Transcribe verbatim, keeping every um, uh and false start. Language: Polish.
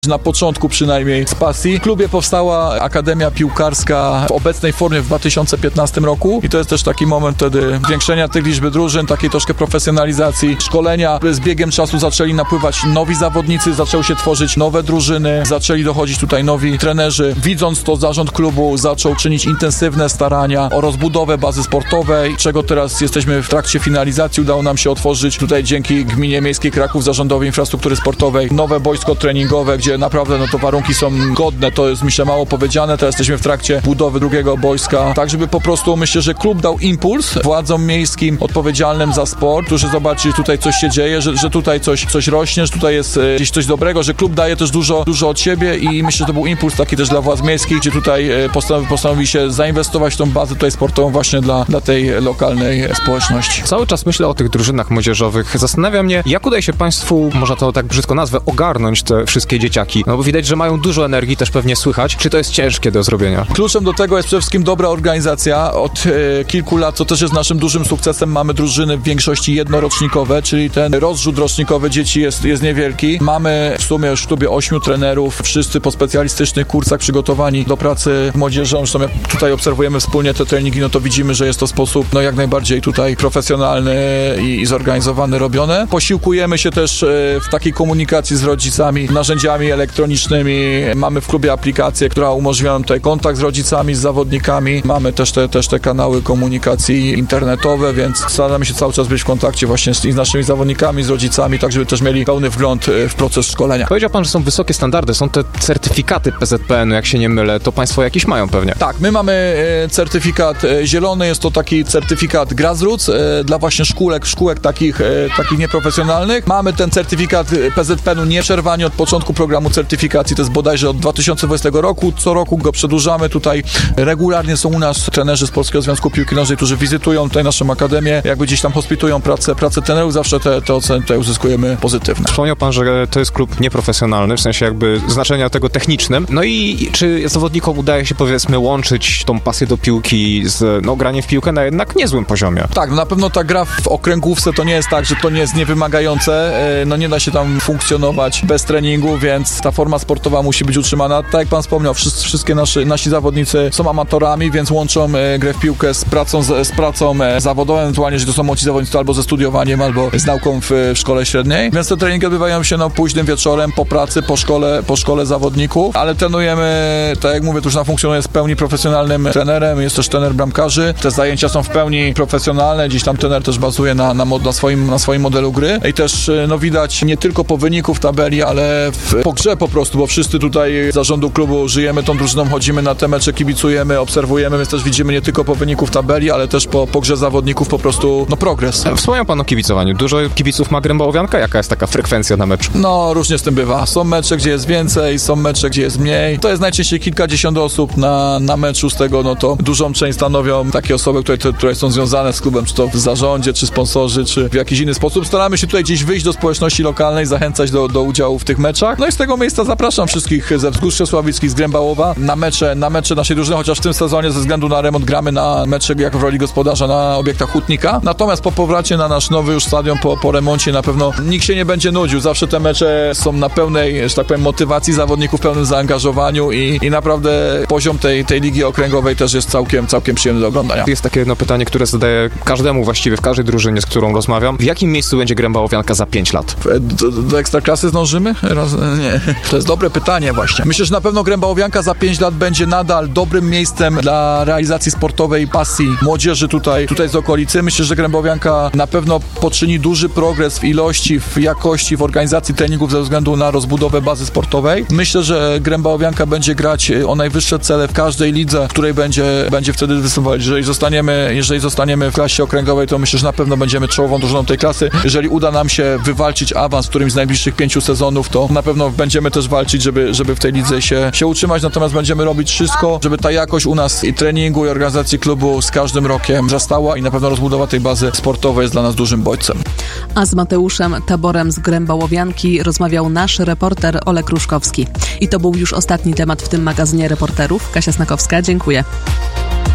Na początku przynajmniej z pasji. W klubie powstała Akademia Piłkarska w obecnej formie w dwa tysiące piętnastym roku i to jest też taki moment wtedy zwiększenia tych liczby drużyn, takiej troszkę profesjonalizacji, szkolenia. Z biegiem czasu zaczęli napływać nowi zawodnicy, zaczęły się tworzyć nowe drużyny, zaczęli dochodzić tutaj nowi trenerzy. Widząc to, zarząd klubu zaczął czynić intensywne starania o rozbudowę bazy sportowej, czego teraz jesteśmy w trakcie finalizacji. Udało nam się otworzyć tutaj dzięki Gminie Miejskiej Kraków, Zarządowi Infrastruktury Sportowej, nowe boisko treningowe, gdzie naprawdę no to warunki są godne, to jest myślę mało powiedziane. Teraz jesteśmy w trakcie budowy drugiego boiska, tak żeby po prostu myślę, że klub dał impuls władzom miejskim odpowiedzialnym za sport, którzy zobaczyli, że tutaj coś się dzieje, że, że tutaj coś, coś rośnie, że tutaj jest e, gdzieś coś dobrego, że klub daje też dużo, dużo od siebie i myślę, że to był impuls taki też dla władz miejskich, gdzie tutaj e, postanowi, postanowili się zainwestować w tą bazę tutaj sportową właśnie dla, dla tej lokalnej społeczności. Cały czas myślę o tych drużynach młodzieżowych. Zastanawia mnie, jak udaje się państwu, można to tak brzydko nazwę, ogarnąć te wszystkie dzieciaki. No bo widać, że mają dużo energii, też pewnie słychać. Czy to jest ciężkie do zrobienia? Kluczem do tego jest przede wszystkim dobra organizacja. Od e, kilku lat, co też jest naszym dużym sukcesem, mamy drużyny w większości jednorocznikowe, czyli ten rozrzut rocznikowy dzieci jest, jest niewielki. Mamy w sumie już w klubie ośmiu trenerów, wszyscy po specjalistycznych kursach przygotowani do pracy z młodzieżą. Zresztą jak tutaj obserwujemy wspólnie te treningi, no to widzimy, że jest to sposób no jak najbardziej tutaj profesjonalny i, i zorganizowany robione. Posiłkujemy się też e, w takiej komunikacji z rodzicami, narzędziami elektronicznymi. Mamy w klubie aplikację, która umożliwia nam tutaj kontakt z rodzicami, z zawodnikami. Mamy też te, też te kanały komunikacji internetowe, więc staramy się cały czas być w kontakcie właśnie z, z naszymi zawodnikami, z rodzicami, tak żeby też mieli pełny wgląd w proces szkolenia. Powiedział pan, że są wysokie standardy, są te certyfikaty P Z P N u, jak się nie mylę, to państwo jakiś mają pewnie. Tak, my mamy certyfikat zielony, jest to taki certyfikat grassroots dla właśnie szkółek, szkółek takich, takich nieprofesjonalnych. Mamy ten certyfikat P Z P N u nieprzerwanie od początku programu certyfikacji, to jest bodajże od dwa tysiące dwudziestego roku, co roku go przedłużamy. Tutaj regularnie są u nas trenerzy z Polskiego Związku Piłki Nożnej, którzy wizytują tutaj naszą akademię, jakby gdzieś tam hospitują pracę, pracę trenerów, zawsze te, te oceny tutaj uzyskujemy pozytywne. Wspomniał pan, że to jest klub nieprofesjonalny, w sensie jakby znaczenia tego technicznym. No i czy zawodnikom udaje się powiedzmy łączyć tą pasję do piłki z no, graniem w piłkę na jednak niezłym poziomie? Tak, no na pewno ta gra w okręgówce to nie jest tak, że to nie jest niewymagające, no nie da się tam funkcjonować bez treningu, więc ta forma sportowa musi być utrzymana. Tak jak pan wspomniał, wszyscy, wszystkie nasi, nasi zawodnicy są amatorami, więc łączą e, grę w piłkę z pracą, z, z pracą e, zawodową, ewentualnie, że to są młodzi zawodnicy albo ze studiowaniem, albo z nauką w, w szkole średniej. Więc te treningi odbywają się no, późnym wieczorem, po pracy, po szkole, po szkole zawodników, ale trenujemy, tak jak mówię, drużyna funkcjonuje z pełni profesjonalnym trenerem, jest też trener bramkarzy. Te zajęcia są w pełni profesjonalne, gdzieś tam trener też bazuje na, na, mod, na, swoim, na swoim modelu gry i też no, widać nie tylko po wyniku w tabeli, ale w, po grze po prostu, bo wszyscy tutaj z zarządu klubu żyjemy tą drużyną, chodzimy na te mecze, kibicujemy, obserwujemy, więc też widzimy nie tylko po wyniku w tabeli, ale też po, po grze zawodników po prostu, no progres. Wspomniał pan o kibicowaniu. Dużo kibiców ma Gręba-Łowianka? Jaka jest taka frekwencja na meczu? No, różnie z tym bywa. Są mecze, gdzie jest więcej, są mecze, gdzie jest mniej. To jest najczęściej kilkadziesiąt osób na, na meczu, z tego no to dużą część stanowią takie osoby, które, które są związane z klubem, czy to w zarządzie, czy sponsorzy, czy w jakiś inny sposób. Staramy się tutaj gdzieś wyjść do społeczności lokalnej, zachęcać do, do udziału w tych meczach. No i z tego miejsca zapraszam wszystkich ze Wzgórz Czesławickich, z Grębałowa na mecze, na mecze naszej drużyny, chociaż w tym sezonie ze względu na remont gramy na mecze jak w roli gospodarza na obiektach Hutnika. Natomiast po powrocie na nasz nowy już stadion, po, po remoncie na pewno nikt się nie będzie nudził. Zawsze te mecze są na pełnej, że tak powiem, motywacji zawodników, pełnym zaangażowaniu i, i naprawdę poziom tej, tej ligi okręgowej też jest całkiem, całkiem przyjemny do oglądania. Jest takie jedno pytanie, które zadaję każdemu właściwie, w każdej drużynie, z którą rozmawiam. W jakim miejscu będzie Gręba-Łowianka za pięć lat? Do, do Ekstraklasy zdążymy? Raz, nie. To jest dobre pytanie właśnie. Myślę, że na pewno Gręba-Łowianka za pięć lat będzie nadal dobrym miejscem dla realizacji sportowej pasji młodzieży tutaj, tutaj z okolicy. Myślę, że Gręba-Łowianka na pewno poczyni duży progres w ilości, w jakości, w organizacji treningów ze względu na rozbudowę bazy sportowej. Myślę, że Gręba-Łowianka będzie grać o najwyższe cele w każdej lidze, w której będzie, będzie wtedy występować. Jeżeli zostaniemy, jeżeli zostaniemy w klasie okręgowej, to myślę, że na pewno będziemy czołową drużyną tej klasy. Jeżeli uda nam się wywalczyć awans w którymś z najbliższych pięciu sezonów, to na pewno będziemy też walczyć, żeby, żeby w tej lidze się, się utrzymać, natomiast będziemy robić wszystko, żeby ta jakość u nas i treningu, i organizacji klubu z każdym rokiem wzrastała i na pewno rozbudowa tej bazy sportowej jest dla nas dużym bodźcem. A z Mateuszem Taborem z Gręba-Łowianki rozmawiał nasz reporter Olek Ruszkowski. I to był już ostatni temat w tym magazynie reporterów. Kasia Snakowska, dziękuję.